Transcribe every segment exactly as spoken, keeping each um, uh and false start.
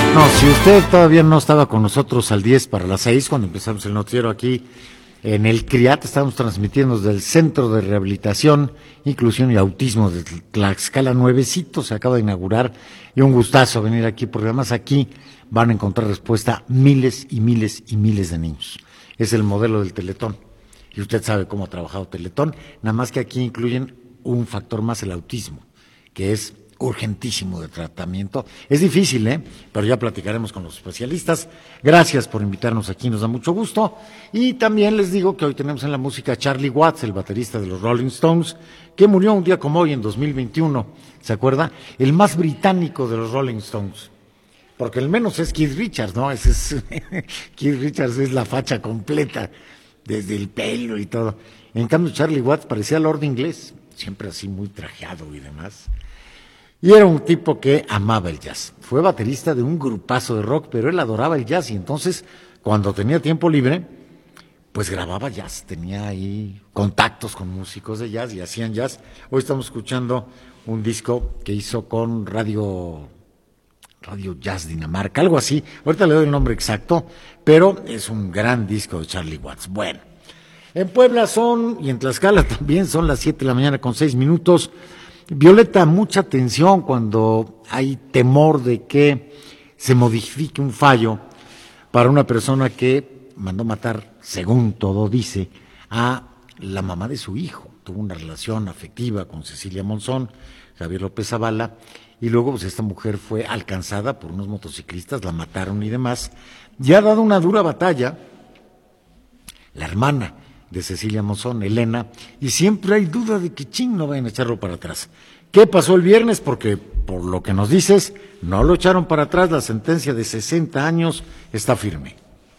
No, si usted todavía no estaba con nosotros al diez para las seis, cuando empezamos el noticiero aquí en el CRIAT, estamos transmitiendo desde el Centro de Rehabilitación, Inclusión y Autismo de Tlaxcala, nuevecito, se acaba de inaugurar, y un gustazo venir aquí, porque además aquí van a encontrar respuesta a miles y miles y miles de niños. Es el modelo del Teletón, y usted sabe cómo ha trabajado Teletón, nada más que aquí incluyen un factor más, el autismo, que es urgentísimo de tratamiento. Es difícil, ¿eh? Pero ya platicaremos con los especialistas. Gracias por invitarnos aquí, nos da mucho gusto. Y también les digo que hoy tenemos en la música a Charlie Watts, el baterista de los Rolling Stones, que murió un día como hoy, en dos mil veintiuno. ¿Se acuerda? El más británico de los Rolling Stones. Porque el menos es Keith Richards, ¿no? Ese es Keith Richards es la facha completa, desde el pelo y todo. En cambio, Charlie Watts parecía Lord Inglés, siempre así muy trajeado y demás. Y era un tipo que amaba el jazz. Fue baterista de un grupazo de rock, pero él adoraba el jazz, y entonces, cuando tenía tiempo libre, pues grababa jazz. Tenía ahí contactos con músicos de jazz y hacían jazz. Hoy estamos escuchando un disco que hizo con Radio, Radio Jazz Dinamarca, algo así. Ahorita le doy el nombre exacto, pero es un gran disco de Charlie Watts. Bueno, en Puebla son, y en Tlaxcala también, son las siete de la mañana con seis minutos. Violeta, mucha atención cuando hay temor de que se modifique un fallo para una persona que mandó matar, según todo dice, a la mamá de su hijo. Tuvo una relación afectiva con Cecilia Monzón, Javier López Zavala, y luego pues esta mujer fue alcanzada por unos motociclistas, la mataron y demás, y ha dado una dura batalla la hermana de Cecilia Monzón, Elena, y siempre hay duda de que ching, no vayan a echarlo para atrás. ¿Qué pasó el viernes? Porque, por lo que nos dices, no lo echaron para atrás, la sentencia de sesenta años está firme.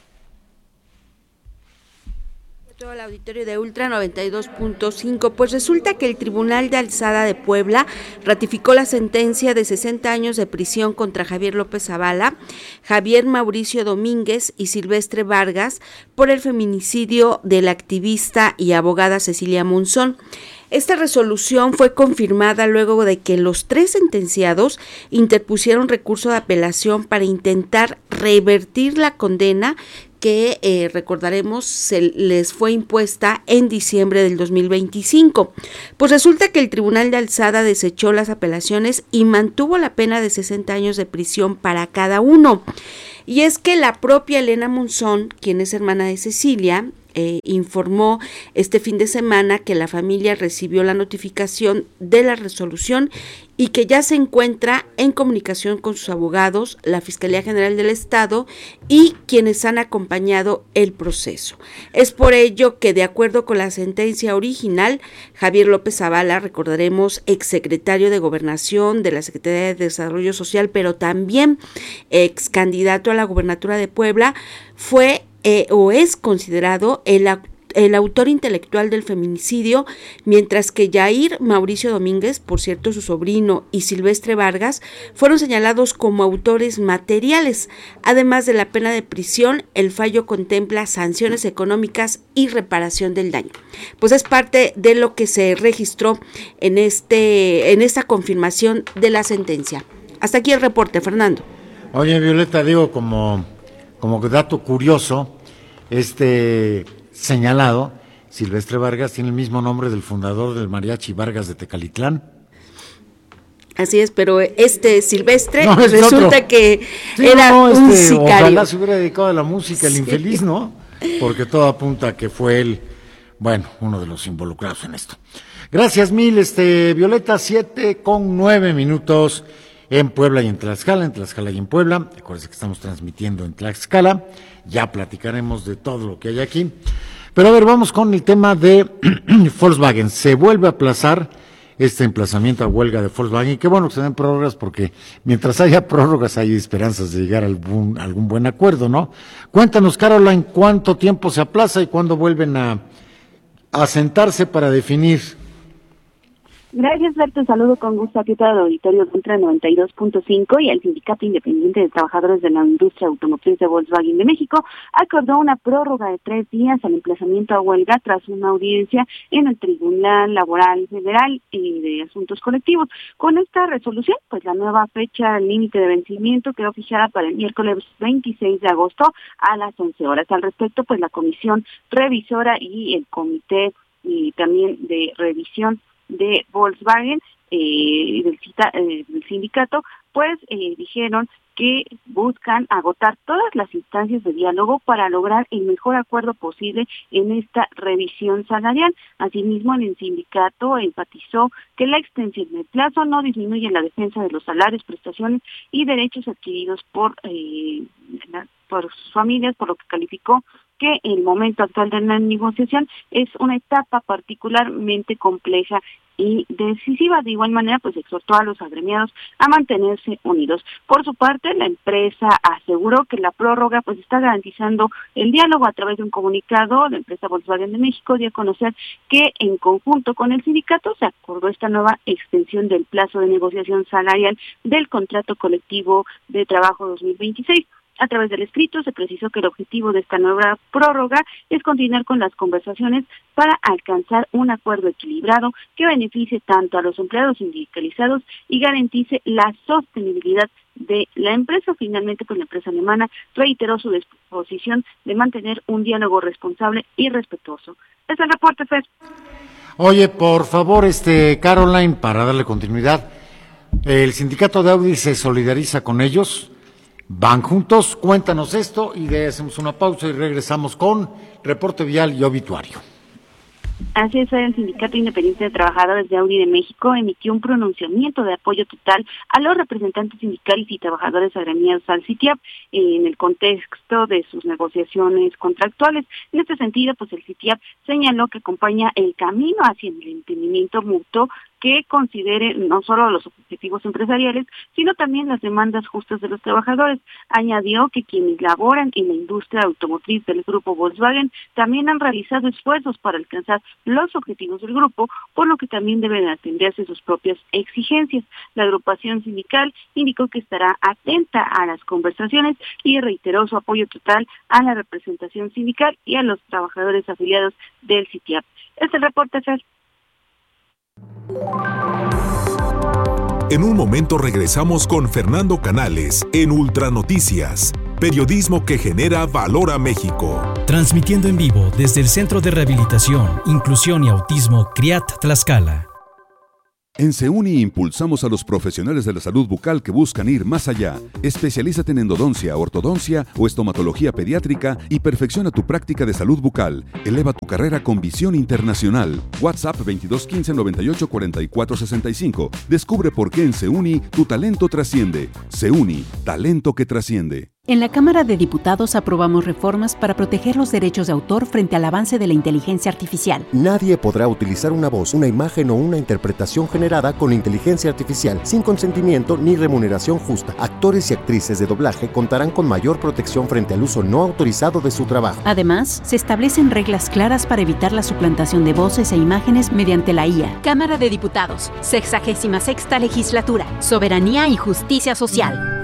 Todo el auditorio de Ultra noventa y dos punto cinco, pues resulta que el Tribunal de Alzada de Puebla ratificó la sentencia de sesenta años de prisión contra Javier López Zavala, Javier Mauricio Domínguez y Silvestre Vargas por el feminicidio de la activista y abogada Cecilia Monzón. Esta resolución fue confirmada luego de que los tres sentenciados interpusieron recurso de apelación para intentar revertir la condena que eh, recordaremos se les fue impuesta en diciembre del dos mil veinticinco. Pues resulta que el Tribunal de Alzada desechó las apelaciones y mantuvo la pena de sesenta años de prisión para cada uno. Y es que la propia Elena Monzón, quien es hermana de Cecilia, Eh, informó este fin de semana que la familia recibió la notificación de la resolución y que ya se encuentra en comunicación con sus abogados, la Fiscalía General del Estado y quienes han acompañado el proceso. Es por ello que, de acuerdo con la sentencia original, Javier López Zavala, recordaremos, exsecretario de Gobernación de la Secretaría de Desarrollo Social, pero también ex candidato a la gubernatura de Puebla, fue Eh, o es considerado el, el autor intelectual del feminicidio, mientras que Jair Mauricio Domínguez, por cierto su sobrino, y Silvestre Vargas fueron señalados como autores materiales. Además de la pena de prisión, el fallo contempla sanciones económicas y reparación del daño. Pues es parte de lo que se registró en, este, en esta confirmación de la sentencia. Hasta aquí el reporte, Fernando. Oye, Violeta, digo como... Como dato curioso, este señalado, Silvestre Vargas, tiene el mismo nombre del fundador del Mariachi Vargas de Tecalitlán. Así es, pero este Silvestre no, es resulta otro. que sí, era no, un este, sicario. Ojalá se hubiera dedicado a la música, el sí. infeliz, ¿no? Porque todo apunta a que fue él, bueno, uno de los involucrados en esto. Gracias mil, este Violeta, siete con nueve minutos. En Puebla y en Tlaxcala, en Tlaxcala y en Puebla. Acuérdense que estamos transmitiendo en Tlaxcala. Ya platicaremos de todo lo que hay aquí. Pero a ver, vamos con el tema de Volkswagen. Se vuelve a aplazar este emplazamiento a huelga de Volkswagen. Y qué bueno que se den prórrogas, porque mientras haya prórrogas hay esperanzas de llegar a algún, a algún buen acuerdo, ¿no? Cuéntanos, Caroline, ¿cuánto tiempo se aplaza y cuándo vuelven a, a sentarse para definir? Gracias, Berto. Saludo con gusto aquí todo el auditorio de Ultra noventa y dos punto cinco y el Sindicato Independiente de Trabajadores de la Industria Automotriz de Volkswagen de México acordó una prórroga de tres días al emplazamiento a huelga tras una audiencia en el Tribunal Laboral Federal y de Asuntos Colectivos. Con esta resolución, pues la nueva fecha límite de vencimiento quedó fijada para el miércoles veintiséis de agosto a las once horas. Al respecto, pues la Comisión Revisora y el Comité y también de Revisión de Volkswagen eh, del, cita, eh, del sindicato, pues eh, dijeron que buscan agotar todas las instancias de diálogo para lograr el mejor acuerdo posible en esta revisión salarial. Asimismo, el sindicato enfatizó que la extensión del plazo no disminuye la defensa de los salarios, prestaciones y derechos adquiridos por, eh, por sus familias, por lo que calificó que el momento actual de la negociación es una etapa particularmente compleja y decisiva. De igual manera, pues exhortó a los agremiados a mantenerse unidos. Por su parte, la empresa aseguró que la prórroga pues está garantizando el diálogo. A través de un comunicado, la empresa Volkswagen de México dio a conocer que en conjunto con el sindicato se acordó esta nueva extensión del plazo de negociación salarial del contrato colectivo de trabajo dos mil veintiséis. A través del escrito se precisó que el objetivo de esta nueva prórroga es continuar con las conversaciones para alcanzar un acuerdo equilibrado que beneficie tanto a los empleados sindicalizados y garantice la sostenibilidad de la empresa. Finalmente, pues la empresa alemana reiteró su disposición de mantener un diálogo responsable y respetuoso. Este es el reporte, Fer. Oye, por favor, este Caroline, para darle continuidad, el sindicato de Audi se solidariza con ellos. Van juntos, cuéntanos esto y de hacemos una pausa y regresamos con reporte vial y obituario. Así es, el Sindicato Independiente de Trabajadores de Audi de México emitió un pronunciamiento de apoyo total a los representantes sindicales y trabajadores agremiados al CITIAP en el contexto de sus negociaciones contractuales. En este sentido, pues el CITIAP señaló que acompaña el camino hacia el entendimiento mutuo que considere no solo los objetivos empresariales, sino también las demandas justas de los trabajadores. Añadió que quienes laboran en la industria automotriz del grupo Volkswagen también han realizado esfuerzos para alcanzar los objetivos del grupo, por lo que también deben atenderse sus propias exigencias. La agrupación sindical indicó que estará atenta a las conversaciones y reiteró su apoyo total a la representación sindical y a los trabajadores afiliados del CITIAP. Este es el reporte, Fer. En un momento regresamos con Fernando Canales en Ultra Noticias, periodismo que genera valor a México. Transmitiendo en vivo desde el Centro de Rehabilitación, Inclusión y Autismo CRIAT Tlaxcala. En SEUNI impulsamos a los profesionales de la salud bucal que buscan ir más allá. Especialízate en endodoncia, ortodoncia o estomatología pediátrica y perfecciona tu práctica de salud bucal. Eleva tu carrera con visión internacional. WhatsApp veintidós quince noventa y ocho cuarenta y cuatro sesenta y cinco. Descubre por qué en SEUNI tu talento trasciende. SEUNI, talento que trasciende. En la Cámara de Diputados aprobamos reformas para proteger los derechos de autor frente al avance de la inteligencia artificial. Nadie podrá utilizar una voz, una imagen o una interpretación generada con inteligencia artificial sin consentimiento ni remuneración justa. Actores y actrices de doblaje contarán con mayor protección frente al uso no autorizado de su trabajo. Además, se establecen reglas claras para evitar la suplantación de voces e imágenes mediante la I A. Cámara de Diputados, sexagésima sexta legislatura, Soberanía y Justicia Social.